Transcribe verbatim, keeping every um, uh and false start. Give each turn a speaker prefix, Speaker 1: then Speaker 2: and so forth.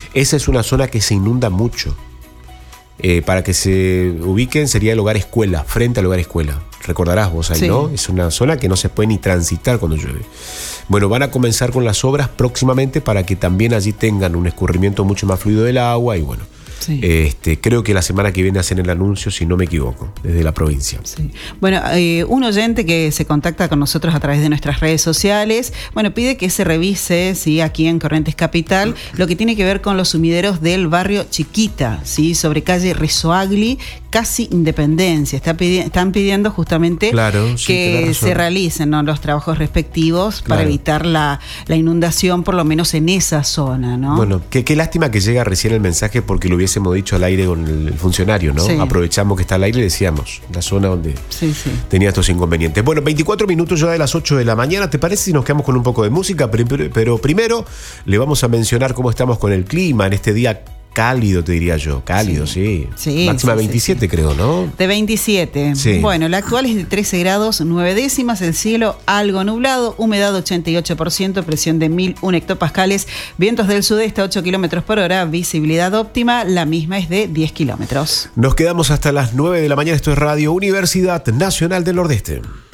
Speaker 1: Esa es una zona que se inunda mucho. Eh, para que se ubiquen, sería el hogar escuela, frente al hogar escuela. Recordarás vos ahí, sí. ¿no? Es una zona que no se puede ni transitar cuando llueve. Bueno, van a comenzar con las obras próximamente para que también allí tengan un escurrimiento mucho más fluido del agua y bueno. Sí. Este, creo que la semana que viene hacen el anuncio, si no me equivoco, desde la provincia.
Speaker 2: Sí. Bueno, eh, un oyente que se contacta con nosotros a través de nuestras redes sociales, bueno, pide que se revise, sí, aquí en Corrientes Capital, lo que tiene que ver con los sumideros del barrio Chiquita, sí, sobre calle Rezoagli, casi Independencia. Está pidi- están pidiendo justamente
Speaker 1: claro, sí,
Speaker 2: que se realicen, ¿no?, los trabajos respectivos claro. para evitar la, la inundación, por lo menos en esa zona, ¿no?
Speaker 1: Bueno, qué, qué lástima que llega recién el mensaje porque lo hubiésemos dicho al aire con el funcionario, ¿no? Sí. Aprovechamos que está al aire y decíamos, la zona donde sí, sí. tenía estos inconvenientes. Bueno, veinticuatro minutos ya de las ocho de la mañana. ¿Te parece si nos quedamos con un poco de música? Pero, pero primero le vamos a mencionar cómo estamos con el clima en este día cálido, te diría yo. Cálido, sí. sí. sí Máxima sí, veintisiete, sí, sí. creo, ¿no?
Speaker 2: De veintisiete. Sí. Bueno, la actual es de trece grados, nueve décimas, el cielo algo nublado, humedad ochenta y ocho por ciento, presión de mil uno hectopascales, vientos del sudeste a ocho kilómetros por hora, visibilidad óptima, la misma es de diez kilómetros.
Speaker 1: Nos quedamos hasta las nueve de la mañana. Esto es Radio Universidad Nacional del Nordeste.